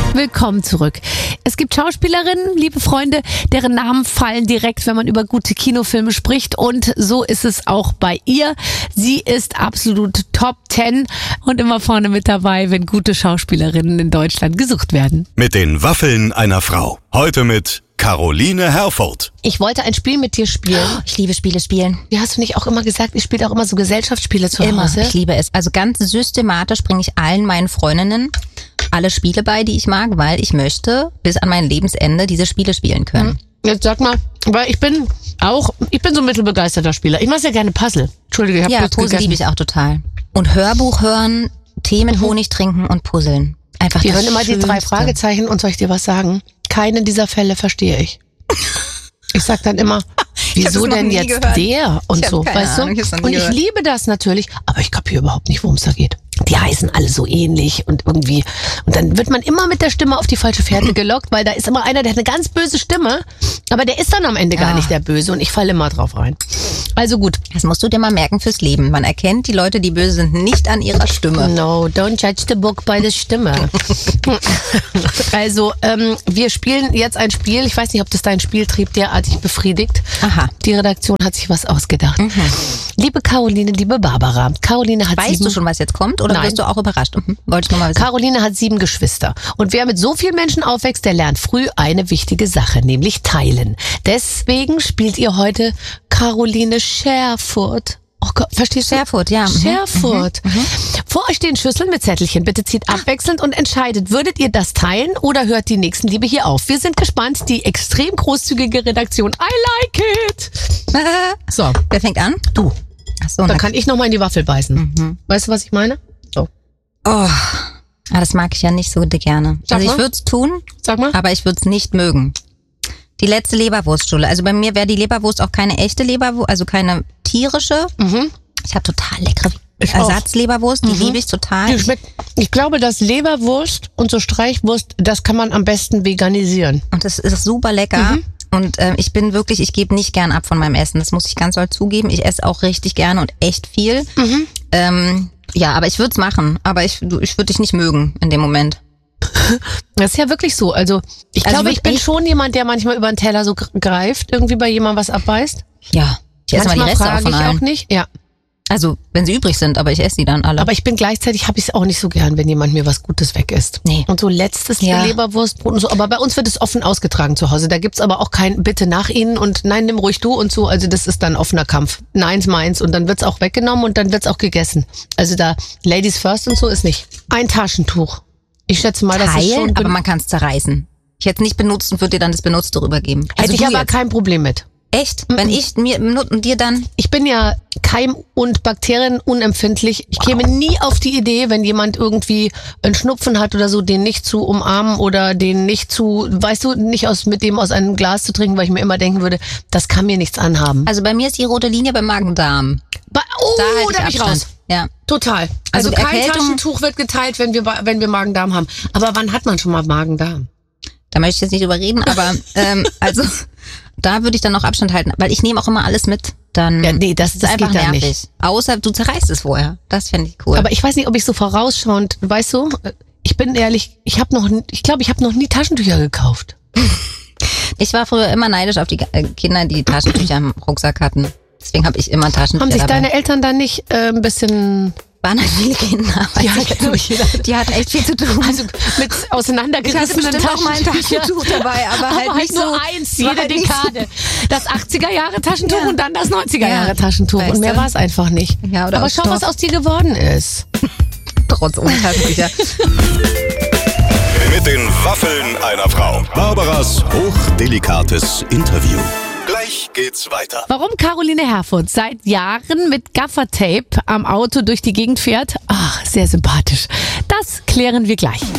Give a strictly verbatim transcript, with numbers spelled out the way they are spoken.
Willkommen zurück. Es gibt Schauspielerinnen, liebe Freunde, deren Namen fallen direkt, wenn man über gute Kinofilme spricht. Und so ist es auch bei ihr. Sie ist absolut Top Ten und immer vorne mit dabei, wenn gute Schauspielerinnen in Deutschland gesucht werden. Mit den Waffeln einer Frau. Heute mit Caroline Herfurth. Ich wollte ein Spiel mit dir spielen. Ich liebe Spiele spielen. Wie hast du nicht auch immer gesagt, ich spiele auch immer so Gesellschaftsspiele zu Immer. Hause? Ich liebe es. Also ganz systematisch bringe ich allen meinen Freundinnen alle Spiele bei, die ich mag, weil ich möchte bis an mein Lebensende diese Spiele spielen können. Jetzt sag mal, weil ich bin auch, ich bin so ein mittelbegeisterter Spieler. Ich mache sehr gerne Puzzle. Entschuldige, ich habe Ja, bloß Puzzle gegessen. liebe ich auch total. Und Hörbuch hören, Tee mit Honig trinken und puzzeln. Einfach Wir das hören immer die drei Schönste. Fragezeichen und soll ich dir was sagen? Keinen dieser Fälle verstehe ich. Ich sag dann immer, wieso das noch denn nie jetzt gehört. der und Ich hab so, keine weißt du? Ahnung, ich hab's noch nie Und ich gehört. liebe das natürlich, aber ich kapiere überhaupt nicht, worum es da geht. Die heißen alle so ähnlich und irgendwie, und dann wird man immer mit der Stimme auf die falsche Fährte gelockt, weil da ist immer einer, der hat eine ganz böse Stimme, aber der ist dann am Ende gar Ja. nicht der Böse und ich falle immer drauf rein. Also gut. Das musst du dir mal merken fürs Leben. Man erkennt die Leute, die böse sind, nicht an ihrer Stimme. No, don't judge the book by the Stimme. Also, ähm, wir spielen jetzt ein Spiel. Ich weiß nicht, ob das deinen Spieltrieb derartig befriedigt. Aha. Die Redaktion hat sich was ausgedacht. Liebe Caroline, liebe Barbara. Caroline hat Weißt sieben... du schon, was jetzt kommt, oder Nein. wirst du auch überrascht? Mhm. Wollte ich nur mal wissen. Caroline hat sieben Geschwister. Und wer mit so vielen Menschen aufwächst, der lernt früh eine wichtige Sache, nämlich teilen. Deswegen spielt ihr heute Caroline Scherfurt. Oh Gott, verstehst du? Scherfurt, ja. Mhm. Scherfurt. Vor euch stehen Schüsseln mit Zettelchen. Bitte zieht abwechselnd und entscheidet, würdet ihr das teilen oder hört die Nächstenliebe hier auf? Wir sind gespannt. Die extrem großzügige Redaktion. I like it. So, Wer fängt an? du. Ach so, Da na, kann ich noch mal in die Waffel beißen. Weißt du, was ich meine? So, oh, ah, das mag ich ja nicht so gerne. Sag Also ich mal. würde es tun, sag mal. aber ich würde es nicht mögen. Die letzte Leberwurststulle. Also bei mir wäre die Leberwurst auch keine echte Leberwurst, also keine tierische. Mhm. Ich habe total leckere Ich auch. Ersatzleberwurst, die liebe ich total. Die schmeckt, ich glaube, dass Leberwurst und so Streichwurst, das kann man am besten veganisieren. Und das ist super lecker. Und ähm, ich bin wirklich, ich gebe nicht gern ab von meinem Essen. Das muss ich ganz doll zugeben. Ich esse auch richtig gerne und echt viel. Ähm, ja, aber ich würde es machen. Aber ich, du- ich würde dich nicht mögen in dem Moment. Das ist ja wirklich so. Also ich Also glaube, ich bin wirklich? schon jemand, der manchmal über den Teller so gr- greift, irgendwie bei jemandem was abbeißt. Ja. Ich esse mal die Manchmal Reste auch frage von ich allen. auch nicht. Ja, Also, wenn sie übrig sind, aber ich esse die dann alle. aber ich bin gleichzeitig, habe ich es auch nicht so gern, wenn jemand mir was Gutes weg isst. Nee. Und so letztes Ja. Leberwurstbrot und so. Aber bei uns wird es offen ausgetragen zu Hause. Da gibt's aber auch kein Bitte nach Ihnen und nein, nimm ruhig du und so. Also das ist dann offener Kampf. Neins, meins. Und dann wird's auch weggenommen und dann wird's auch gegessen. Also da Ladies first und so ist nicht. Ein Taschentuch. Ich schätze mal, das ist Teilen, schon... aber man kann es zerreißen. Ich hätte es nicht benutzt und würde dir dann das Benutzte rübergeben. Hätte Also ich du aber jetzt. kein Problem mit. Echt? Wenn ich mir und dir dann. Ich bin ja keim- und bakterienunempfindlich. Ich käme nie auf die Idee, wenn jemand irgendwie einen Schnupfen hat oder so, den nicht zu umarmen oder den nicht zu, weißt du, nicht aus mit dem aus einem Glas zu trinken, weil ich mir immer denken würde, das kann mir nichts anhaben. Also bei mir ist die rote Linie beim Magen-Darm. Ba- oh, Da da, halte ich bin ich Abstand. raus. Ja. Total. Also, Also kein Erkältung- Taschentuch wird geteilt, wenn wir, ba- wenn wir Magen-Darm haben. Aber wann hat man schon mal Magen-Darm? Da möchte ich jetzt nicht drüber reden, aber ähm, also da würde ich dann noch Abstand halten, weil ich nehme auch immer alles mit. Dann Ja, nee, das- ist das einfach geht dann nervig. nicht. Außer du zerreißt es vorher. Das fände ich cool. Aber ich weiß nicht, ob ich so vorausschauend, weißt du, ich bin ehrlich, ich habe noch, n- ich glaube, ich habe noch nie Taschentücher gekauft. ich war früher immer neidisch auf die äh, Kinder, die Taschentücher im Rucksack hatten. Deswegen habe ich immer Taschentücher Haben sich dabei. deine Eltern dann nicht äh, ein bisschen Waren halt viele Kinder. weiß Ja, ich jetzt glaub nicht. ich. Die hatten echt viel zu tun. also mit ich hatte auseinandergerissenen bestimmt auch mal ein Taschentüchern. Taschentuch dabei, aber halt aber nicht nur so. eins, war jede halt nicht so- Dekade. Das achtziger Jahre Taschentuch Ja. und dann das neunziger Jahre Ja. Taschentuch. Weißt Und mehr du? war es einfach nicht. Ja, oder aber aus schau, Stoff. was aus dir geworden ist. Trotz ohne Taschentücher. Mit den Waffeln einer Frau. Barbaras hochdelikates Interview. Gleich geht's weiter. Warum Caroline Herfurth seit Jahren mit Gaffertape am Auto durch die Gegend fährt? Ach, sehr sympathisch. Das klären wir gleich.